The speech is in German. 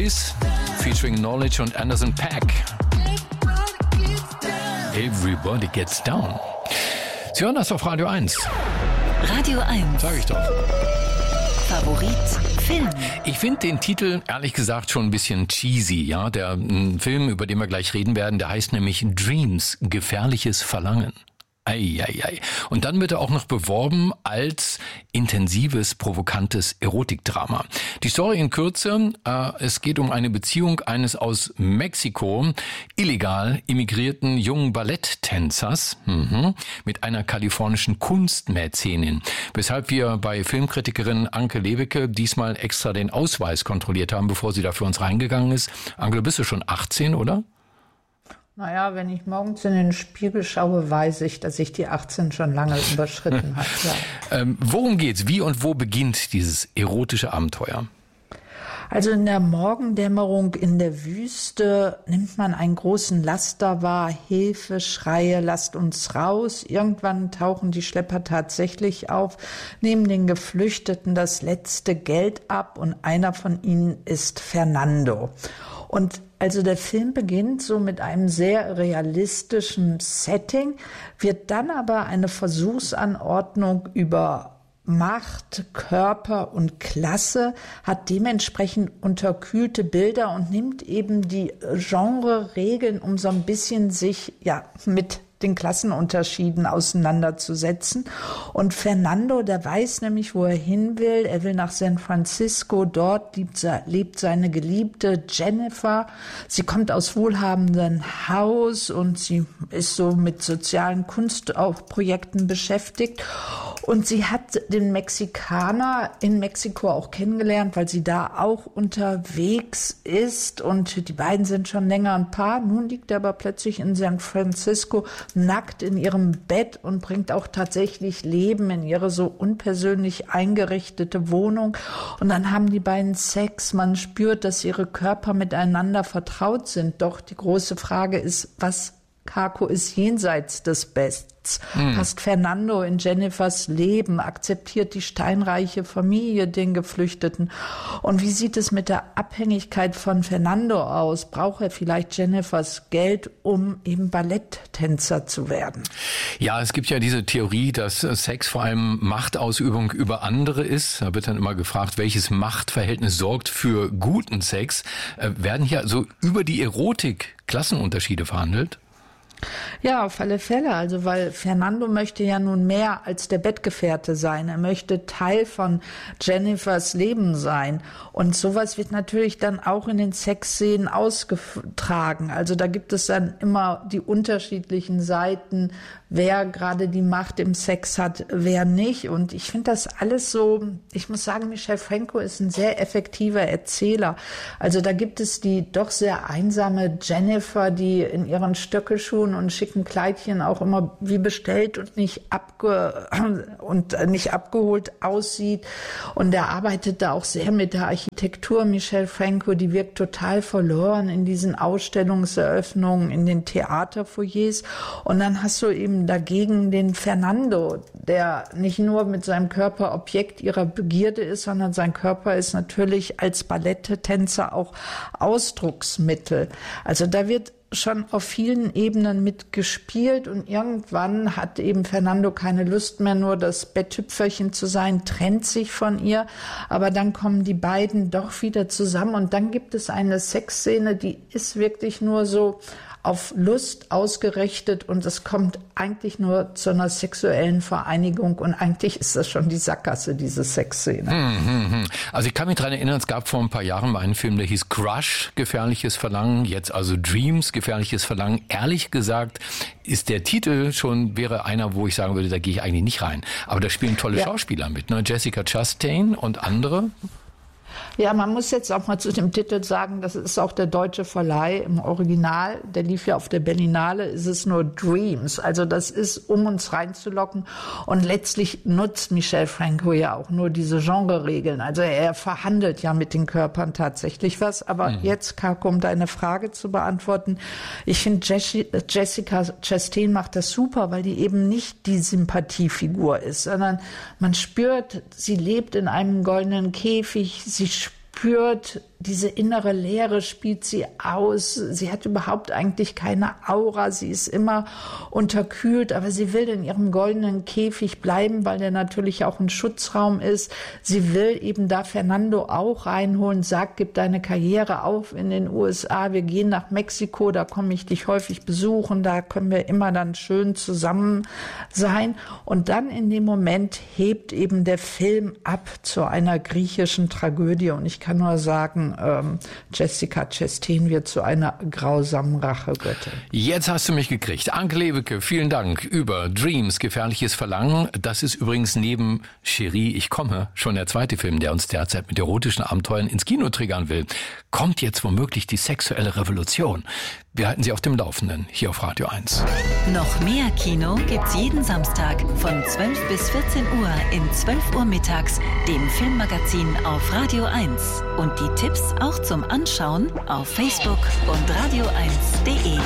Boys featuring Knowledge und Anderson .Paak. Everybody gets down. Sie hören das auf Radio 1. Radio 1. Sag ich doch. Favorit Film. Ich finde den Titel, ehrlich gesagt, schon ein bisschen cheesy. Ja, der Film, über den wir gleich reden werden, der heißt nämlich Dreams, gefährliches Verlangen. Ei. Und dann wird er auch noch beworben als intensives, provokantes Erotikdrama. Die Story in Kürze, es geht um eine Beziehung eines aus Mexiko illegal immigrierten jungen Balletttänzers mit einer kalifornischen Kunstmäzenin. Weshalb wir bei Filmkritikerin Anke Lewicke diesmal extra den Ausweis kontrolliert haben, bevor sie da für uns reingegangen ist. Anke, du bist ja schon 18, oder? Naja, wenn ich morgens in den Spiegel schaue, weiß ich, dass ich die 18 schon lange überschritten habe. Ja. Worum geht's? Wie und wo beginnt dieses erotische Abenteuer? Also in der Morgendämmerung in der Wüste nimmt man einen großen Laster wahr. Hilfe, Schreie, lasst uns raus. Irgendwann tauchen die Schlepper tatsächlich auf, nehmen den Geflüchteten das letzte Geld ab und einer von ihnen ist Fernando. Und also der Film beginnt so mit einem sehr realistischen Setting, wird dann aber eine Versuchsanordnung über Macht, Körper und Klasse, hat dementsprechend unterkühlte Bilder und nimmt eben die Genre-Regeln, um so ein bisschen sich mit den Klassenunterschieden auseinanderzusetzen. Und Fernando, der weiß nämlich, wo er hin will. Er will nach San Francisco. Dort lebt seine Geliebte Jennifer. Sie kommt aus wohlhabendem Haus und sie ist so mit sozialen Kunstprojekten beschäftigt. Und sie hat den Mexikaner in Mexiko auch kennengelernt, weil sie da auch unterwegs ist. Und die beiden sind schon länger ein Paar. Nun liegt er aber plötzlich in San Francisco nackt in ihrem Bett und bringt auch tatsächlich Leben in ihre so unpersönlich eingerichtete Wohnung. Und dann haben die beiden Sex. Man spürt, dass ihre Körper miteinander vertraut sind. Doch die große Frage ist, was, Kako, ist jenseits des Bests? Passt Fernando in Jennifers Leben? Akzeptiert die steinreiche Familie den Geflüchteten? Und wie sieht es mit der Abhängigkeit von Fernando aus? Braucht er vielleicht Jennifers Geld, um eben Balletttänzer zu werden? Ja, es gibt ja diese Theorie, dass Sex vor allem Machtausübung über andere ist. Da wird dann immer gefragt, welches Machtverhältnis sorgt für guten Sex. Werden hier also über die Erotik Klassenunterschiede verhandelt? Ja, auf alle Fälle. Also, weil Fernando möchte ja nun mehr als der Bettgefährte sein. Er möchte Teil von Jennifers Leben sein. Und sowas wird natürlich dann auch in den Sexszenen ausgetragen. Also da gibt es dann immer die unterschiedlichen Seiten, wer gerade die Macht im Sex hat, wer nicht. Und ich finde das alles so, ich muss sagen, Michel Franco ist ein sehr effektiver Erzähler. Also da gibt es die doch sehr einsame Jennifer, die in ihren Stöckelschuhen und schicken Kleidchen auch immer wie bestellt und nicht abgeholt aussieht. Und er arbeitet da auch sehr mit der Architektur. Michel Franco, die wirkt total verloren in diesen Ausstellungseröffnungen, in den Theaterfoyers. Und dann hast du eben dagegen den Fernando, der nicht nur mit seinem Körper Objekt ihrer Begierde ist, sondern sein Körper ist natürlich als Balletttänzer auch Ausdrucksmittel. Also da wird schon auf vielen Ebenen mitgespielt und irgendwann hat eben Fernando keine Lust mehr, nur das Betttüpferchen zu sein, trennt sich von ihr, aber dann kommen die beiden doch wieder zusammen und dann gibt es eine Sexszene, die ist wirklich nur so auf Lust ausgerichtet und es kommt eigentlich nur zu einer sexuellen Vereinigung und eigentlich ist das schon die Sackgasse, diese Sexszene. Also ich kann mich daran erinnern, es gab vor ein paar Jahren mal einen Film, der hieß Crush, gefährliches Verlangen, jetzt also Dreams, gefährliches Verlangen. Ehrlich gesagt ist der Titel wäre einer, wo ich sagen würde, da gehe ich eigentlich nicht rein. Aber da spielen tolle Schauspieler mit, ne? Jessica Chastain und andere. Ja, man muss jetzt auch mal zu dem Titel sagen, das ist auch der deutsche Verleih im Original. Der lief ja auf der Berlinale, ist es nur Dreams. Also das ist, um uns reinzulocken. Und letztlich nutzt Michel Franco ja auch nur diese Genre-Regeln. Also er verhandelt ja mit den Körpern tatsächlich was. Aber jetzt, Kako, um deine Frage zu beantworten. Ich finde, Jessica Chastain macht das super, weil die eben nicht die Sympathiefigur ist, sondern man spürt, sie lebt in einem goldenen Käfig, sie spürt diese innere Leere spielt sie aus. Sie hat überhaupt eigentlich keine Aura. Sie ist immer unterkühlt, aber sie will in ihrem goldenen Käfig bleiben, weil der natürlich auch ein Schutzraum ist. Sie will eben da Fernando auch reinholen, sagt, gib deine Karriere auf in den USA. Wir gehen nach Mexiko, da komme ich dich häufig besuchen. Da können wir immer dann schön zusammen sein. Und dann in dem Moment hebt eben der Film ab zu einer griechischen Tragödie. Und ich kann nur sagen, Jessica Chastain wird zu einer grausamen Rachegöttin. Jetzt hast du mich gekriegt. Anke Lewicke, vielen Dank über Dreams, gefährliches Verlangen. Das ist übrigens neben Chérie, ich komme, schon der zweite Film, der uns derzeit mit erotischen Abenteuern ins Kino triggern will. Kommt jetzt womöglich die sexuelle Revolution? Wir halten Sie auf dem Laufenden, hier auf Radio 1. Noch mehr Kino gibt's jeden Samstag von 12 bis 14 Uhr in 12 Uhr mittags, dem Filmmagazin auf Radio 1. Und die Tipps auch zum Anschauen auf Facebook und radio1.de.